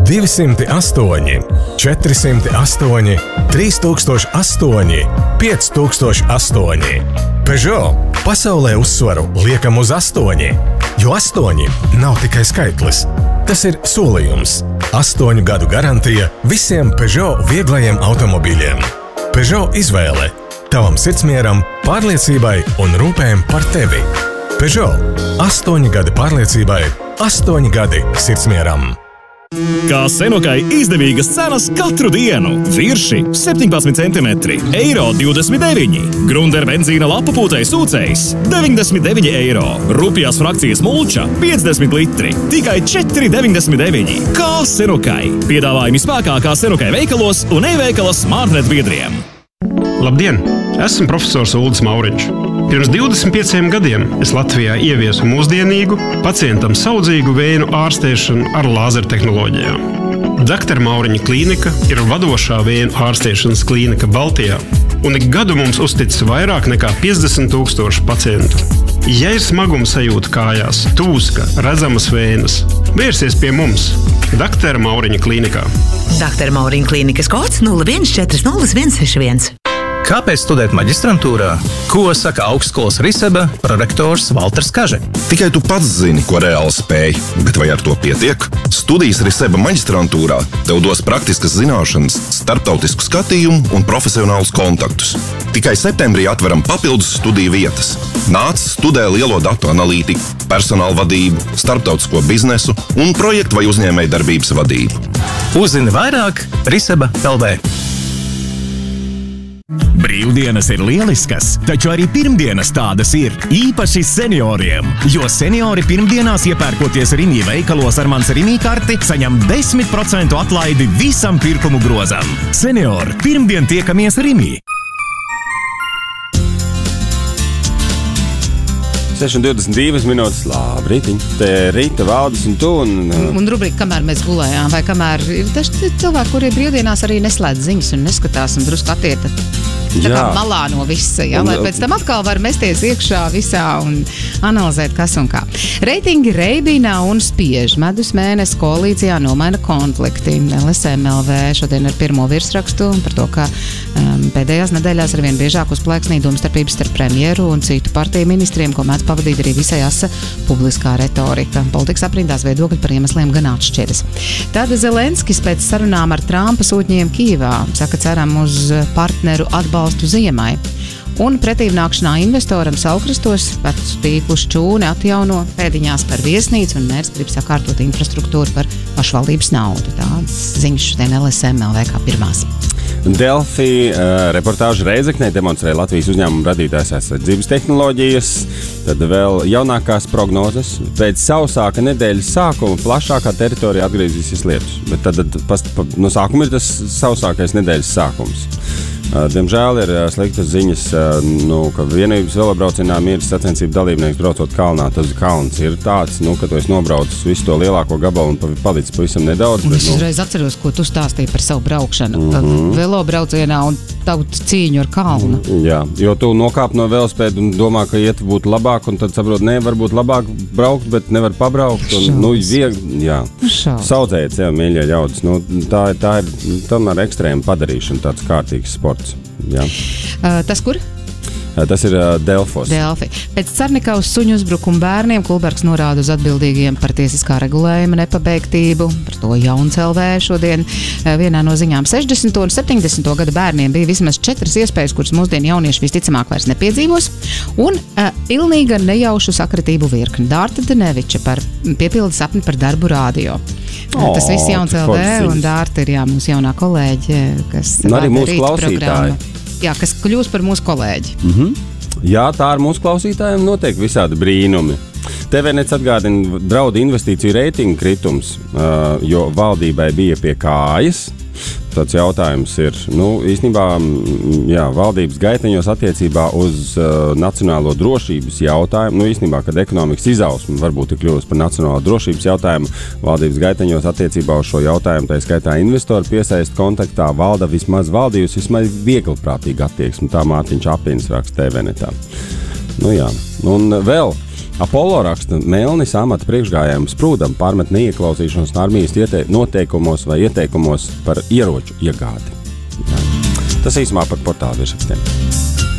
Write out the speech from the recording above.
208, 408, 3008, 5008. Peugeot pasaulē uzsvaru liekam uz 8, jo 8 nav tikai skaitlis. Tas ir solījums. 8 gadu garantija visiem Peugeot vieglajiem automobīļiem. Peugeot izvēle tavam sirdsmieram, pārliecībai un rūpēm par tevi. Peugeot 8 gadi pārliecībai, 8 gadi sirdsmieram. Kā Senokai izdevīgas cenas katru dienu. Virši 17 cm, eiro 29. Grunder benzīna lapapūtei sūcējs 99 eiro. Rupjās frakcijas mulča 50 litri. Tikai 4,99. Kā Senokai. Piedāvājumi spēkā kā Senokai veikalos un e-veikala Smartnet biedriem. Labdien! Esmu profesors Uldis Mauriņš. Pirms 25 gadiem es Latvijā ieviesu mūsdienīgu, pacientam saudzīgu vēju ārstēšanu ar lāzertehnoloģijām. Dr. Mauriņa klīnika ir vadošā vēju ārstēšanas klīnika Baltijā, un ik gadu mums uzticis vairāk nekā 50,000 pacientu. Ja ir smaguma sajūta kājās, tūska, redzamas vējas, vērsies pie mums, Dr. Mauriņa klīnikā. Dr. Mauriņa klīnikas kods 0140161. Kāpēc studēt maģistrantūrā? Ko saka augstskolas Riseba prorektors Valters Kaže? Tikai tu pats zini, ko reāli spēj, bet vai ar to pietiek? Studijas Riseba maģistrantūrā tev dos praktiskas zināšanas, starptautisku skatījumu un profesionālus kontaktus. Tikai septembrī atveram papildus studiju vietas. Nāc, studē lielo datu analītiku, personāla vadību, starptautisko biznesu un projektu vai uzņēmēju darbības vadību. Uzzini vairāk Riseba LV. Brīvdienas ir lieliskas, taču arī pirmdienas tādas ir, īpaši senioriem. Jo seniori pirmdienās iepērkoties Rimi veikalos ar mans Rimi karti, saņem 10% atlaidi visam pirkumu grozam. Seniori, pirmdien tiekamies Rimi. 6:22 minūtes, labrītiņ. Te Rīta, Valdis un tu. Un rubrika, kamēr mēs gulējām, vai kamēr ir daži cilvēki, kuri brīvdienās arī neslēdz ziņas un neskatās un drusku attieta tā kā malā no visa, ja? Lai pēc tam atkal var mesties iekšā visā un analizēt, kas un kā. Reitingi reibina un spiež. Medus mēnesi koalīcijā nomaina konflikti. LSMLV šodien ar pirmo virsrakstu par to, ka pēdējās nedēļās arvien biežāk uzplēksnī domstarpības starp premjeru un citu partiju ministriem, ko mēdz pavadīt arī visai asa publiskā retorika. Politikas aprindās viedokļi par iemesliem gan atšķiras. Tad Zelenskis pēc sarunām ar Trumpa sūtņiem Kijevā saka, ceram uz partneru atbalstu ziemai. Un pretīvnākšanā investoram Saulkrastos vecu tīklu Šķūni atjauno pēdiņās par viesnīcu un mērs grib sakārtot infrastruktūru par pašvaldības naudu. Tāds ziņas šodien LSMLV kā pirmās. Delfi reportāža Rēzeknē demonstrē Latvijas uzņēmumu radītās aizsardzības tehnoloģijas, tad vēl jaunākās prognozes. Pēc sausāka nedēļas sākuma plašākā teritorija atgriezīsies lietus, bet tad no sākuma ir tas sausākais nedēļas sākums. Diemžēl ir sliktas ziņas, ka vienības velobraucienā mieras sacensību dalībnieks braucot kalnā. Tas kalns ir tāds, ka tu esi nobraucis visu to lielāko gabalu un palicis pavisam nedaudz. Un es uzreiz atceros, ko tu stāstīji par savu braukšanu. Velobraucienā un tavu cīņu ar kalnu. Jā, jo tu nokāp no velosipēda un domā, ka iet būtu labāk, un tad saprot, varbūt labāk braukt, bet nevar pabraukt. Saudzējiet sev, mīļie ļaudis. Tā ir tomēr ekstrēma padarīšana, tāds kārtīgs sports. Jā. Tas kur? Tas ir Delfos. Delfi. Pēc Carnikavas suņu uzbrukuma bērniem Kulbergs norāda uz atbildīgiem par tiesiskā regulējuma nepabeigtību. Par to Jauns LV šodien vienā no ziņām 60. un 70. gada bērniem bija vismaz 4 iespējas, kuras mūsdienu jaunieši visticamāk vairs nepiedzīvos. Un pilnīga nejaušu sakritību virkni. Dārta Deneviča par piepildu sapni par darbu radio. Tas viss Jauns LV un Dārta ir mūsu jaunā kolēģe, kas arī mūsu klausītāji. Jā, kas kļūs par mūsu kolēģi. Jā, tā ar mūsu klausītājiem notiek visādi brīnumi. TVNets atgādina draudu investīciju reitingu kritums, jo valdībai bija pie kājas. Tāds jautājums ir, īstenībā, valdības gaiteņos attiecībā uz nacionālo drošības jautājumu, īstenībā, kad ekonomikas izausme varbūt ir kļuvusi par nacionālo drošības jautājumu, valdības gaiteņos attiecībā uz šo jautājumu, tā skaitā investoru piesaist kontaktā, valdījusi vismaz vieglprātīga attieksme, tā Mārtiņš Apins raksta TVNetā. Un vēl Apollo raksta, Melnis amata priekšgājējiem Sprūdam pārmet neieklausīšanos armijas noteikumos vai ieteikumos par ieroču iegādi. Jā. Tas īsumā par portālu virsrakstiem.